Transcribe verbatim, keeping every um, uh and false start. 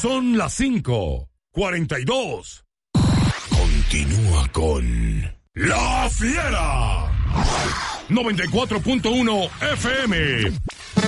Son las cinco, cuarenta y dos. Continúa con La Fiera. noventa y cuatro punto uno F M.